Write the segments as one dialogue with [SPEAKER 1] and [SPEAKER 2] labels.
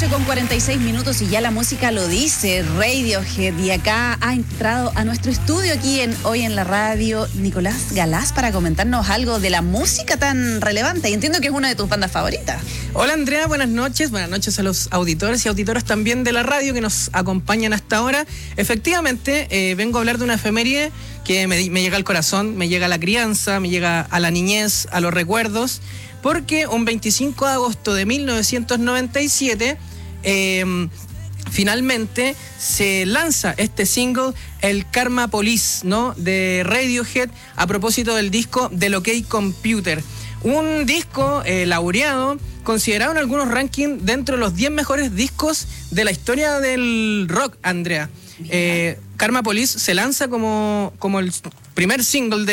[SPEAKER 1] 12:46 y ya la música lo dice, Radiohead, y acá ha entrado a nuestro estudio aquí Hoy en la Radio Nicolás Galás para comentarnos algo de la música tan relevante, y entiendo que es una de tus bandas favoritas.
[SPEAKER 2] Hola Andrea, buenas noches a los auditores y auditoras también de la radio que nos acompañan hasta ahora. Efectivamente, vengo a hablar de una efeméride que me llega al corazón, me llega a la crianza, me llega a la niñez, a los recuerdos, porque un 25 de agosto de 1997 finalmente se lanza este single, el Karma Police, ¿no?, de Radiohead, a propósito del disco del OK Computer. Un disco laureado, considerado en algunos rankings dentro de los 10 mejores discos de la historia del rock, Andrea. Karma Police se lanza como el primer single de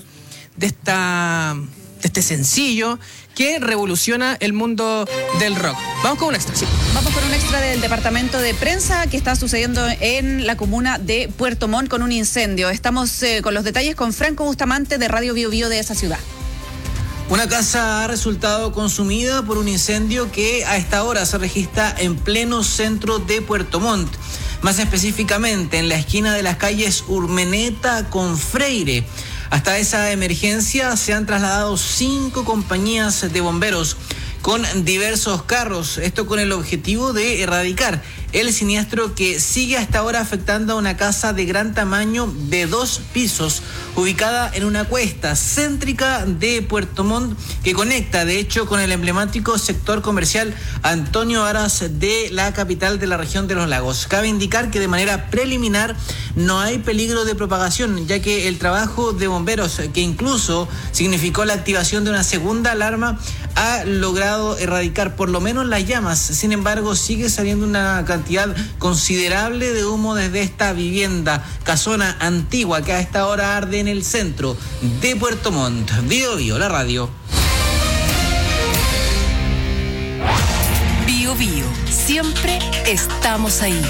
[SPEAKER 2] este sencillo que revoluciona el mundo del rock. Vamos con un extra, sí.
[SPEAKER 1] Vamos con un extra del departamento de prensa que está sucediendo en la comuna de Puerto Montt con un incendio. Estamos con los detalles con Franco Bustamante de Radio Bio Bio de esa ciudad.
[SPEAKER 3] Una casa ha resultado consumida por un incendio que a esta hora se registra en pleno centro de Puerto Montt. Más específicamente en la esquina de las calles Urmeneta con Freire. Hasta esa emergencia se han trasladado 5 compañías de bomberos con diversos carros, esto con el objetivo de erradicar el siniestro que sigue hasta ahora afectando a una casa de gran tamaño de 2 pisos, ubicada en una cuesta céntrica de Puerto Montt que conecta de hecho con el emblemático sector comercial Antonio Aras de la capital de la región de los Lagos. Cabe indicar que de manera preliminar no hay peligro de propagación, ya que el trabajo de bomberos, que incluso significó la activación de una segunda alarma, ha logrado erradicar por lo menos las llamas. Sin embargo, sigue saliendo una cantidad considerable de humo desde esta vivienda, casona antigua, que a esta hora arde en el centro de Puerto Montt. Bio Bio, la radio.
[SPEAKER 4] Bio Bio, siempre estamos ahí.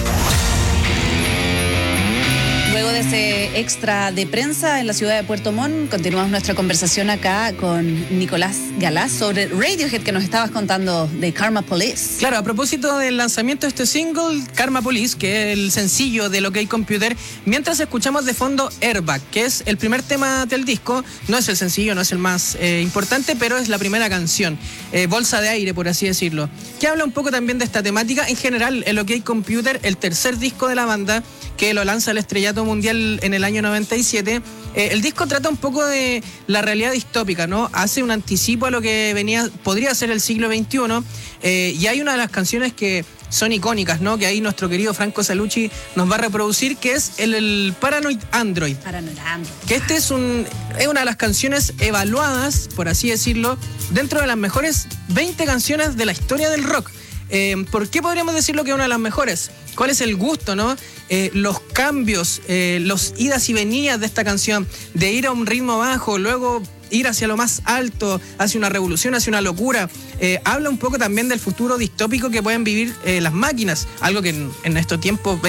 [SPEAKER 1] Luego de ese extra de prensa en la ciudad de Puerto Montt, continuamos nuestra conversación acá con Nicolás Galás sobre Radiohead, que nos estabas contando de Karma Police.
[SPEAKER 2] Claro, a propósito del lanzamiento de este single, Karma Police, que es el sencillo del OK Computer, mientras escuchamos de fondo Airbag, que es el primer tema del disco. No es el sencillo, no es el más importante, pero es la primera canción, bolsa de aire, por así decirlo, que habla un poco también de esta temática. En general, el OK Computer, el tercer disco de la banda, que lo lanza el estrellato mundial en el año 97. El disco trata un poco de la realidad distópica, ¿no? Hace un anticipo a lo que podría ser el siglo XXI, y hay una de las canciones que son icónicas, ¿no?, que ahí nuestro querido Franco Salucci nos va a reproducir, que es el Paranoid Android.
[SPEAKER 1] Paranoid Android.
[SPEAKER 2] Que es una de las canciones evaluadas, por así decirlo, dentro de las mejores 20 canciones de la historia del rock. ¿Por qué podríamos decirlo que es una de las mejores? ¿Cuál es el gusto, no? Los cambios, los idas y venidas de esta canción, de ir a un ritmo bajo, luego ir hacia lo más alto, hacia una revolución, hacia una locura. Habla un poco también del futuro distópico que pueden vivir las máquinas, algo que en estos tiempos,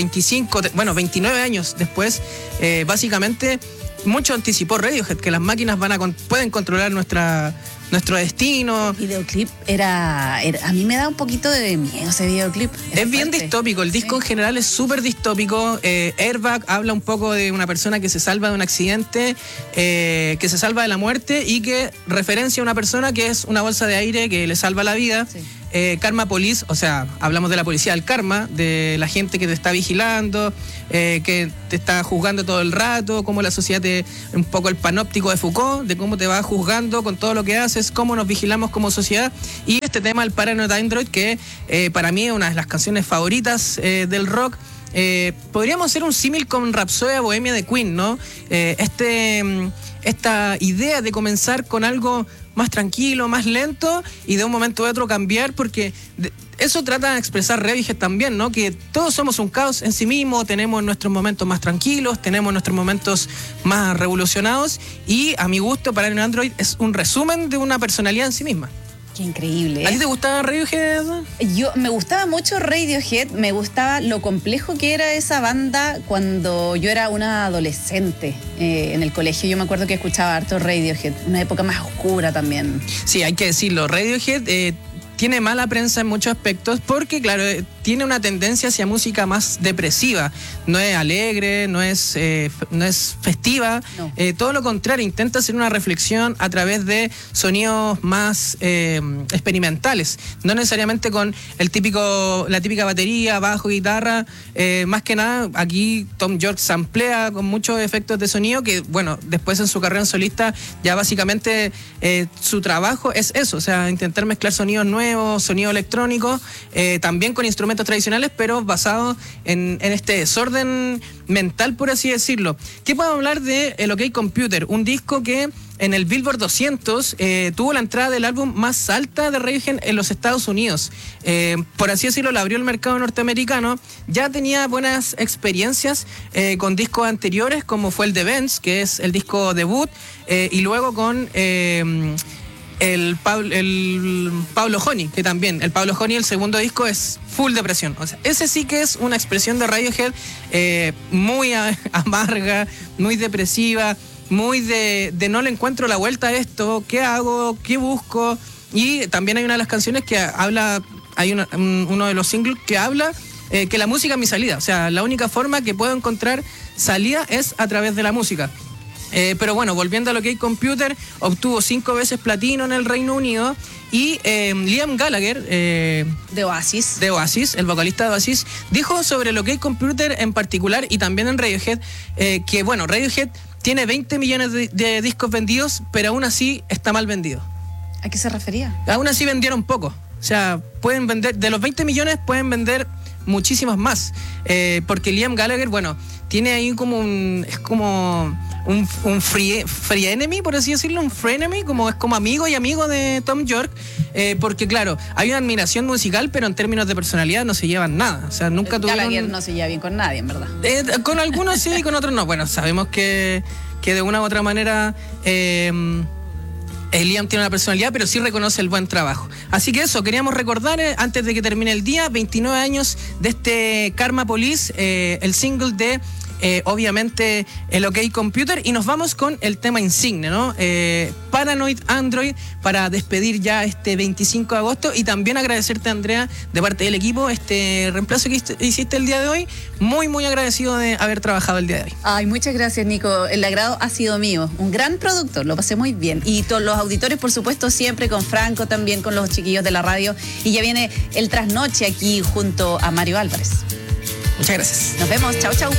[SPEAKER 2] 29 años después, básicamente mucho anticipó Radiohead, que las máquinas pueden controlar nuestro destino.
[SPEAKER 1] El videoclip era a mí me da un poquito de miedo ese videoclip.
[SPEAKER 2] Es bien distópico, el disco en general es súper distópico. Airbag habla un poco de una persona que se salva de un accidente, que se salva de la muerte y que referencia a una persona que es una bolsa de aire que le salva la vida. Sí. Karma Police, o sea, hablamos de la policía del karma, de la gente que te está vigilando, que te está juzgando todo el rato, cómo la sociedad un poco el panóptico de Foucault, de cómo te va juzgando con todo lo que haces, cómo nos vigilamos como sociedad. Y este tema, el Paranoid Android, que para mí es una de las canciones favoritas del rock. Podríamos hacer un símil con Rapsodia Bohemia de Queen, ¿no? Esta idea de comenzar con algo más tranquilo, más lento, y de un momento a otro cambiar, porque eso trata de expresar Radiohead también, ¿no? Que todos somos un caos en sí mismo, tenemos nuestros momentos más tranquilos, tenemos nuestros momentos más revolucionados, y a mi gusto, Paranoid Android es un resumen de una personalidad en sí misma.
[SPEAKER 1] Qué increíble.
[SPEAKER 2] ¿A ti te gustaba Radiohead?
[SPEAKER 1] Me gustaba mucho Radiohead, me gustaba lo complejo que era esa banda cuando yo era una adolescente en el colegio. Yo me acuerdo que escuchaba harto Radiohead, una época más oscura también.
[SPEAKER 2] Sí, hay que decirlo, Radiohead tiene mala prensa en muchos aspectos porque, claro, tiene una tendencia hacia música más depresiva. No es alegre, no es festiva, no. Todo lo contrario, intenta hacer una reflexión a través de sonidos más experimentales, no necesariamente con la típica batería, bajo, guitarra. Más que nada, aquí Thom Yorke samplea con muchos efectos de sonido que, bueno, después en su carrera en solista ya básicamente su trabajo es eso, o sea, intentar mezclar sonidos nuevos, sonido electrónico, también con instrumentos tradicionales, pero basados en este desorden mental, por así decirlo. ¿Qué podemos hablar de el OK Computer? Un disco que en el Billboard 200 tuvo la entrada del álbum más alta de Radiohead en los Estados Unidos. Por así decirlo, le abrió el mercado norteamericano. Ya tenía buenas experiencias con discos anteriores, como fue el The Bends, que es el disco debut, y luego con el Pablo Honey, que también, el Pablo Honey, el segundo disco, es full depresión. O sea, ese sí que es una expresión de Radiohead muy amarga, muy depresiva, muy de no le encuentro la vuelta a esto, ¿qué hago? ¿Qué busco? Y también hay una de las canciones que habla, hay uno de los singles que habla que la música es mi salida. O sea, la única forma que puedo encontrar salida es a través de la música. Pero bueno, volviendo a lo que hay Computer, obtuvo 5 veces platino en el Reino Unido. Y Liam Gallagher,
[SPEAKER 1] de Oasis,
[SPEAKER 2] el vocalista de Oasis, dijo sobre lo que hay Computer en particular y también en Radiohead, que bueno, Radiohead tiene 20 millones de discos vendidos, pero aún así está mal vendido.
[SPEAKER 1] ¿A qué se refería?
[SPEAKER 2] Aún así vendieron poco. O sea, pueden vender, de los 20 millones pueden vender muchísimos más. Porque Liam Gallagher, bueno, tiene ahí como un free enemy, por así decirlo, un frenemy, es como amigo y amigo de Thom Yorke, porque claro, hay una admiración musical, pero en términos de personalidad no se llevan nada. O sea, nunca tuvieron...
[SPEAKER 1] Gallagher no se lleva bien con nadie, en verdad.
[SPEAKER 2] Con algunos sí y con otros no. Bueno, sabemos que de una u otra manera Liam tiene una personalidad, pero sí reconoce el buen trabajo. Así que eso, queríamos recordar, antes de que termine el día, 29 años de este Karma Police, el single de... obviamente el OK Computer, y nos vamos con el tema insigne, ¿no? Paranoid Android, para despedir ya este 25 de agosto, y también agradecerte, Andrea, de parte del equipo, este reemplazo que hiciste el día de hoy. Muy, muy agradecido de haber trabajado el día de hoy.
[SPEAKER 1] Ay, muchas gracias, Nico. El agrado ha sido mío. Un gran productor, lo pasé muy bien. Y todos los auditores, por supuesto, siempre con Franco, también con los chiquillos de la radio. Y ya viene el trasnoche aquí junto a Mario Álvarez.
[SPEAKER 2] Muchas gracias.
[SPEAKER 1] Nos vemos. Chau, chau.